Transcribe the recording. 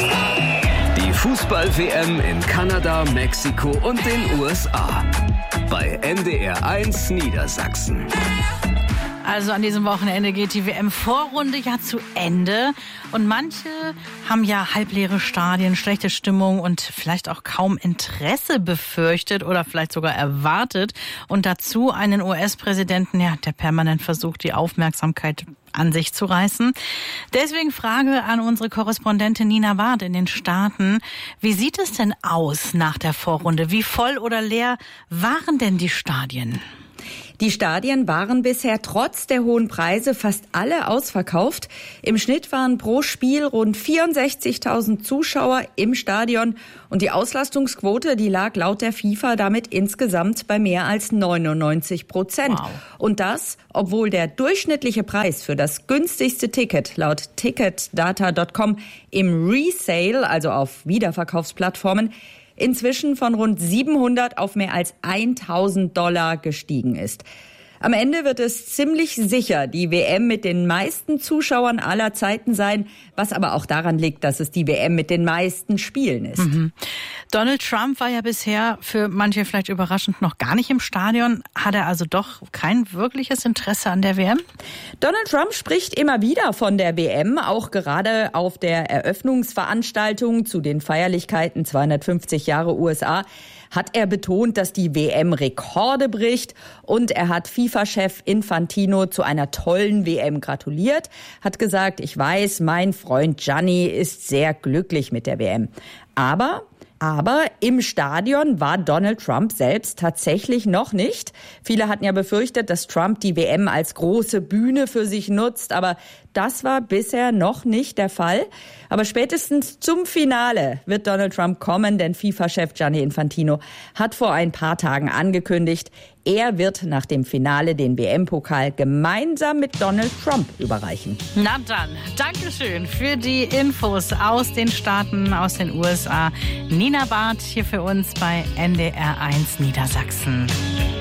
Die Fußball-WM in Kanada, Mexiko und den USA. Bei NDR1 Niedersachsen. Also an diesem Wochenende geht die WM-Vorrunde ja zu Ende. Und manche haben ja halbleere Stadien, schlechte Stimmung und vielleicht auch kaum Interesse befürchtet oder vielleicht sogar erwartet. Und dazu einen US-Präsidenten, ja, der permanent versucht, die Aufmerksamkeit an sich zu reißen. Deswegen Frage an unsere Korrespondentin Nina Barth in den Staaten. Wie sieht es denn aus nach der Vorrunde? Wie voll oder leer waren denn die Stadien? Die Stadien waren bisher trotz der hohen Preise fast alle ausverkauft. Im Schnitt waren pro Spiel rund 64.000 Zuschauer im Stadion. Und die Auslastungsquote, die lag laut der FIFA damit insgesamt bei mehr als 99%. Wow. Und das, obwohl der durchschnittliche Preis für das günstigste Ticket laut Ticketdata.com im Resale, also auf Wiederverkaufsplattformen, inzwischen von rund 700 auf mehr als $1.000 gestiegen ist. Am Ende wird es ziemlich sicher die WM mit den meisten Zuschauern aller Zeiten sein, was aber auch daran liegt, dass es die WM mit den meisten Spielen ist. Donald Trump war ja bisher für manche vielleicht überraschend noch gar nicht im Stadion. Hat er also doch kein wirkliches Interesse an der WM? Donald Trump spricht immer wieder von der WM, auch gerade auf der Eröffnungsveranstaltung zu den Feierlichkeiten 250 Jahre USA. Hat er betont, dass die WM Rekorde bricht, und er hat FIFA-Chef Infantino zu einer tollen WM gratuliert, hat gesagt, ich weiß, mein Freund Gianni ist sehr glücklich mit der WM. Aber im Stadion war Donald Trump selbst tatsächlich noch nicht. Viele hatten ja befürchtet, dass Trump die WM als große Bühne für sich nutzt, aber das war bisher noch nicht der Fall. Aber spätestens zum Finale wird Donald Trump kommen, denn FIFA-Chef Gianni Infantino hat vor ein paar Tagen angekündigt, er wird nach dem Finale den WM-Pokal gemeinsam mit Donald Trump überreichen. Na dann, Dankeschön für die Infos aus den Staaten, aus den USA. Nina Barth hier für uns bei NDR1 Niedersachsen.